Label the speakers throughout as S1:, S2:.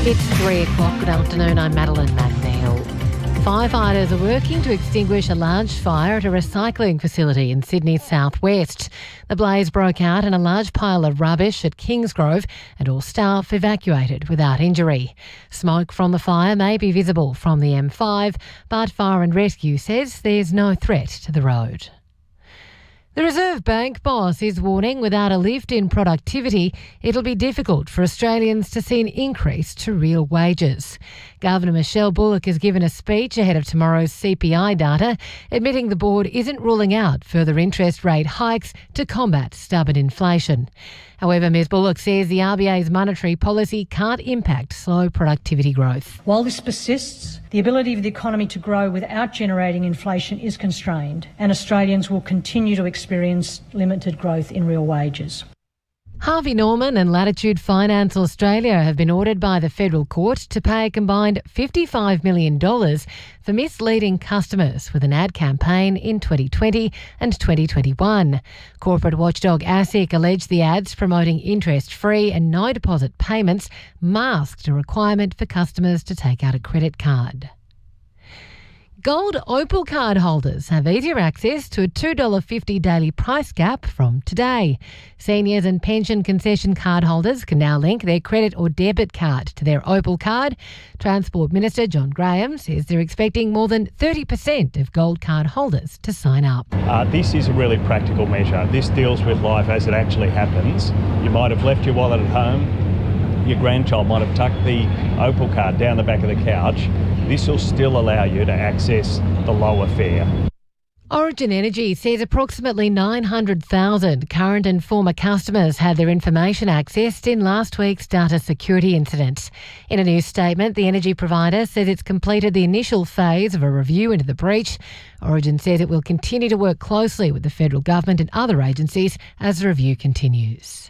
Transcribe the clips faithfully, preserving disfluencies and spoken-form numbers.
S1: It's three o'clock. Good afternoon. I'm Madeline McNeil. Firefighters are working to extinguish a large fire at a recycling facility in Sydney's southwest. The blaze broke out in a large pile of rubbish at Kingsgrove and all staff evacuated without injury. Smoke from the fire may be visible from the M five, but Fire and Rescue says there's no threat to the road. The Reserve Bank boss is warning without a lift in productivity, it'll be difficult for Australians to see an increase to real wages. Governor Michelle Bullock has given a speech ahead of tomorrow's C P I data, admitting the board isn't ruling out further interest rate hikes to combat stubborn inflation. However, Ms Bullock says the R B A's monetary policy can't impact slow productivity growth.
S2: While this persists, the ability of the economy to grow without generating inflation is constrained, and Australians will continue to experience limited growth in real wages.
S1: Harvey Norman and Latitude Finance Australia have been ordered by the Federal Court to pay a combined fifty-five million dollars for misleading customers with an ad campaign in twenty twenty and twenty twenty-one. Corporate watchdog ASIC alleged the ads promoting interest-free and no-deposit payments masked a requirement for customers to take out a credit card. Gold Opal card holders have easier access to a two dollars fifty daily price gap from today. Seniors and pension concession card holders can now link their credit or debit card to their Opal card. Transport Minister John Graham says they're expecting more than thirty percent of gold card holders to sign up.
S3: Uh, this is a really practical measure. This deals with life as it actually happens. You might have left your wallet at home. Your grandchild might have tucked the Opal card down the back of the couch. This will still allow you to access the lower fare.
S1: Origin Energy says approximately nine hundred thousand current and former customers had their information accessed in last week's data security incident. In a new statement, the energy provider says it's completed the initial phase of a review into the breach. Origin says it will continue to work closely with the federal government and other agencies as the review continues.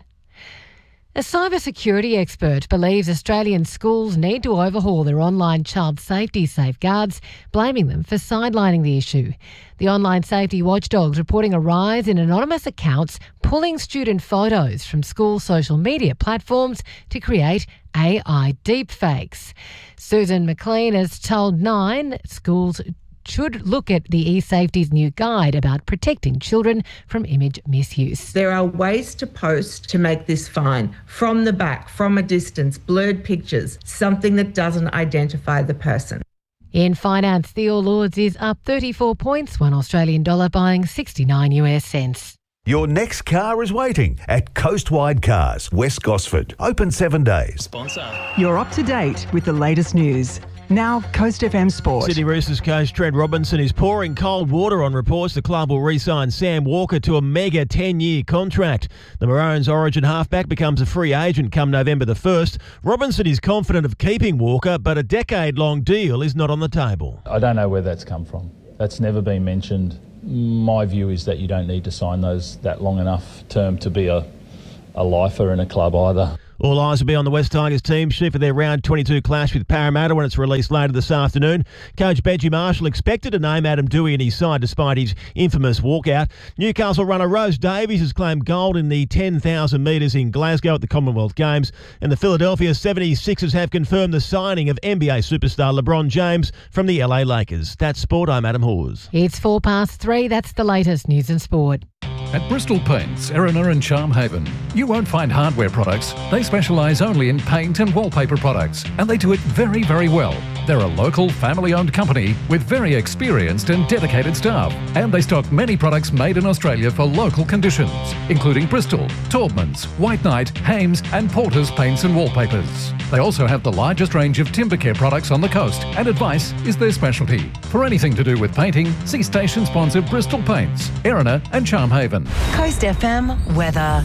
S1: A cybersecurity expert believes Australian schools need to overhaul their online child safety safeguards, blaming them for sidelining the issue. The online safety watchdog's reporting a rise in anonymous accounts pulling student photos from school social media platforms to create A I deepfakes. Susan McLean has told Nine schools should look at the eSafety's new guide about protecting children from image misuse.
S4: There are ways to post to make this fine. From the back, from a distance, blurred pictures, something that doesn't identify the person.
S1: In finance, the All Ords is up thirty-four points, one Australian dollar buying sixty-nine US cents.
S5: Your next car is waiting at Coastwide Cars, West Gosford. Open seven days.
S6: Sponsor.
S7: You're up to date with the latest news. Now, Coast F M Sport.
S6: Sydney Roosters coach Trent Robinson is pouring cold water on reports the club will re-sign Sam Walker to a mega ten-year contract. The Maroons' Origin halfback becomes a free agent come November the first. Robinson is confident of keeping Walker, but a decade-long deal is not on the table.
S8: I don't know where that's come from. That's never been mentioned. My view is that you don't need to sign those that long enough term to be a, a lifer in a club either.
S6: All eyes will be on the West Tigers team sheet for their round twenty-two clash with Parramatta when it's released later this afternoon. Coach Benji Marshall expected to name Adam Dewey in his side despite his infamous walkout. Newcastle runner Rose Davies has claimed gold in the ten thousand metres in Glasgow at the Commonwealth Games. And the Philadelphia seventy-sixers have confirmed the signing of N B A superstar LeBron James from the L A Lakers. That's sport. I'm Adam Hawes.
S1: It's four past three. That's the latest news and sport.
S9: At Bristol Paints, Erina and Charmhaven, you won't find hardware products. They specialise only in paint and wallpaper products, and they do it very, very well. They're a local, family-owned company with very experienced and dedicated staff, and they stock many products made in Australia for local conditions, including Bristol, Taubmans, White Knight, Hames and Porter's paints and wallpapers. They also have the largest range of timber care products on the coast, and advice is their specialty. For anything to do with painting, see station sponsor Bristol Paints, Erina and Charmhaven.
S10: Coast F M weather.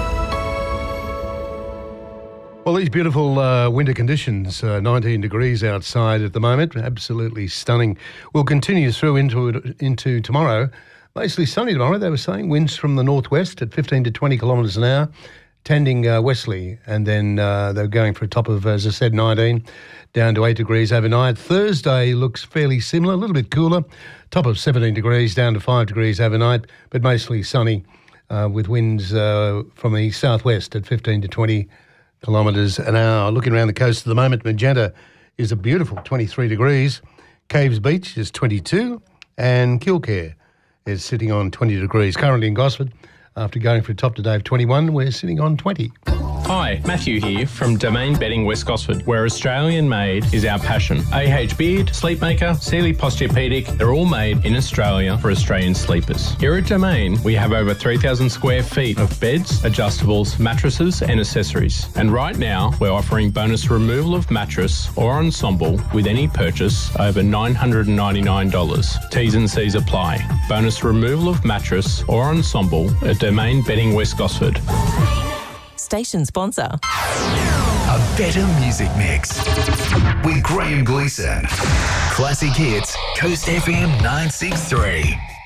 S11: Well, these beautiful uh, winter conditions, uh, nineteen degrees outside at the moment, absolutely stunning. Will continue through into into tomorrow. Mostly sunny tomorrow, they were saying. Winds from the northwest at fifteen to twenty kilometres an hour, tending uh, westerly. And then uh, they're going for a top of, as I said, nineteen, down to eight degrees overnight. Thursday looks fairly similar, a little bit cooler. Top of seventeen degrees, down to five degrees overnight, but mostly sunny uh, with winds uh, from the southwest at fifteen to twenty kilometres an hour. Looking around the coast at the moment, Magenta is a beautiful twenty-three degrees. Caves Beach is twenty-two, and Kilcare is sitting on twenty degrees. Currently in Gosford, after going for a top today of twenty-one, we're sitting on twenty.
S12: Hi, Matthew here from Domain Bedding West Gosford, where Australian made is our passion. A H Beard, Sleepmaker, Sealy Posturepedic, they're all made in Australia for Australian sleepers. Here at Domain, we have over three thousand square feet of beds, adjustables, mattresses and accessories. And right now, we're offering bonus removal of mattress or ensemble with any purchase over nine hundred ninety-nine dollars. T's and C's apply. Bonus removal of mattress or ensemble at Domain Bedding West Gosford.
S10: Station sponsor.
S13: A better music mix with Graham Gleeson. Classic hits, Coast F M nine six three.